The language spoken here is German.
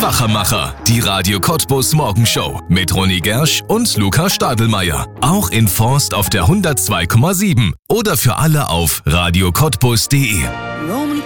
Wachemacher, die Radio Cottbus Morgenshow mit Ronny Gersch und Luca Stadelmeier. Auch in Forst auf der 102,7 oder für alle auf radiocottbus.de.